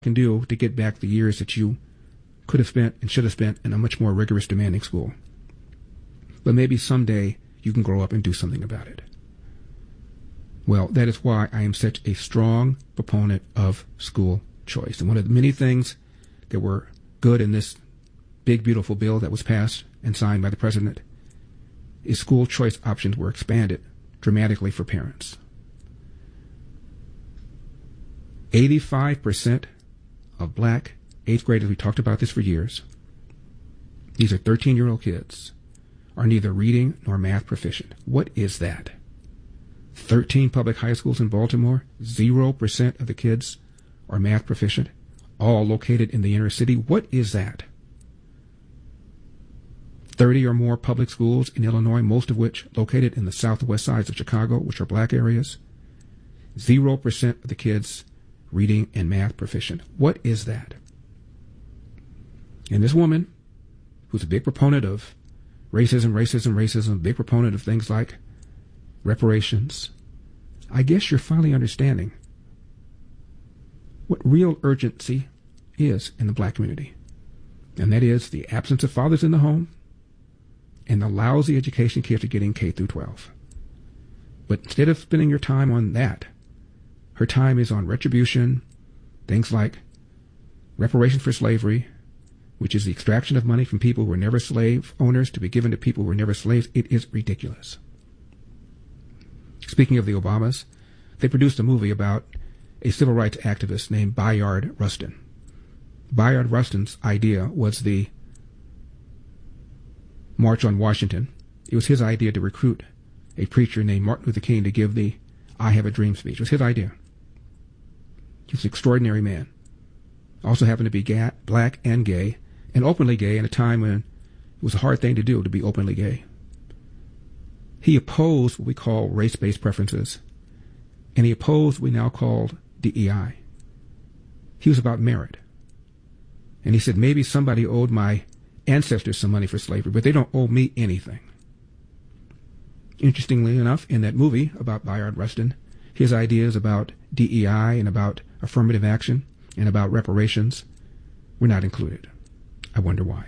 can do to get back the years that you could have spent and should have spent in a much more rigorous, demanding school. But maybe someday you can grow up and do something about it. Well, that is why I am such a strong proponent of school choice. And one of the many things that were good in this big, beautiful bill that was passed and signed by the president is school choice options were expanded dramatically for parents. 85% of black 8th graders, we talked about this for years, these are 13-year-old kids, are neither reading nor math proficient. What is that? 13 public high schools in Baltimore, 0% of the kids are math proficient, all located in the inner city. What is that? 30 or more public schools in Illinois, most of which located in the southwest sides of Chicago, which are black areas. 0% of the kids reading and math proficient. What is that? And this woman, who's a big proponent of racism, big proponent of things like reparations, I guess you're finally understanding what real urgency is in the black community. And that is the absence of fathers in the home and the lousy education kids are getting K through 12. But instead of spending your time on that, her time is on retribution, things like reparations for slavery, which is the extraction of money from people who were never slave owners to be given to people who were never slaves. It is ridiculous. Speaking of the Obamas, they produced a movie about a civil rights activist named Bayard Rustin. Bayard Rustin's idea was the March on Washington. It was his idea to recruit a preacher named Martin Luther King to give the I Have a Dream speech. It was his idea. He was an extraordinary man. Also happened to be black and gay, and openly gay in a time when it was a hard thing to do to be openly gay. He opposed what we call race-based preferences, and he opposed what we now call DEI. He was about merit. And he said, maybe somebody owed my ancestors some money for slavery, but they don't owe me anything. Interestingly enough, in that movie about Bayard Rustin, his ideas about DEI and about affirmative action and about reparations were not included. I wonder why.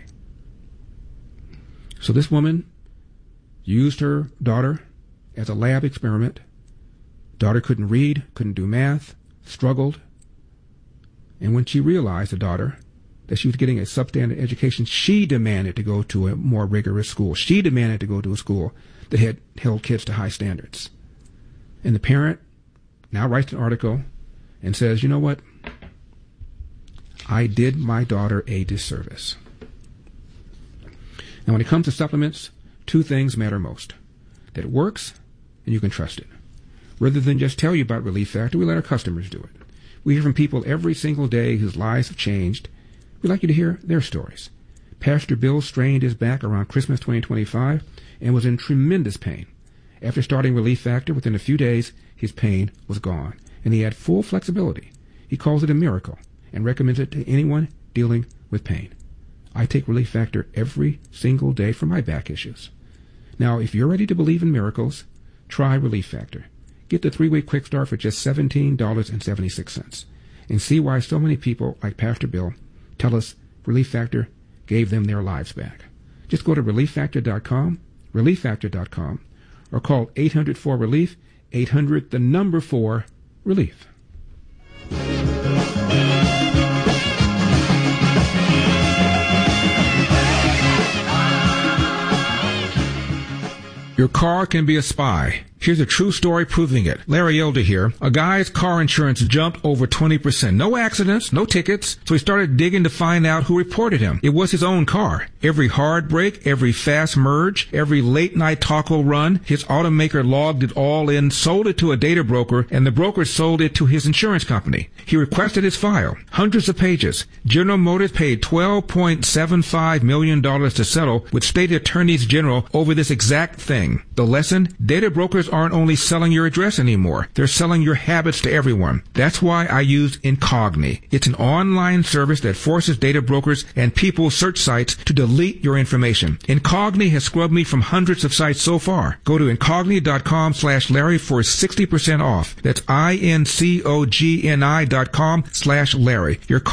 So this woman used her daughter as a lab experiment. Daughter couldn't read, couldn't do math, struggled. And when she realized, the daughter, that she was getting a substandard education, she demanded to go to a more rigorous school. She demanded to go to a school that had held kids to high standards. And the parent now writes an article and says, you know what? I did my daughter a disservice. Now, when it comes to supplements, two things matter most. That it works and you can trust it. Rather than just tell you about Relief Factor, we let our customers do it. We hear from people every single day whose lives have changed. We'd like you to hear their stories. Pastor Bill strained his back around Christmas 2025 and was in tremendous pain. After starting Relief Factor, within a few days, his pain was gone, and he had full flexibility. He calls it a miracle and recommends it to anyone dealing with pain. I take Relief Factor every single day for my back issues. Now, if you're ready to believe in miracles, try Relief Factor. Get the 3-week quick start for just $17.76 and see why so many people like Pastor Bill tell us Relief Factor gave them their lives back. Just go to relieffactor.com, relieffactor.com, or call 800-4-RELIEF, 800-4-RELIEF. Your car can be a spy. Here's a true story proving it. Larry Elder here. A guy's car insurance jumped over 20%. No accidents, no tickets. So he started digging to find out who reported him. It was his own car. Every hard brake, every fast merge, every late night taco run, his automaker logged it all in, sold it to a data broker, and the broker sold it to his insurance company. He requested his file. Hundreds of pages. General Motors paid $12.75 million to settle with state attorneys general over this exact thing. The lesson? Data brokers aren't only selling your address anymore. They're selling your habits to everyone. That's why I use Incogni. It's an online service that forces data brokers and people's search sites to delete your information. Incogni has scrubbed me from hundreds of sites so far. Go to Incogni.com/Larry for 60% off. That's INCOGNI.com/Larry. Your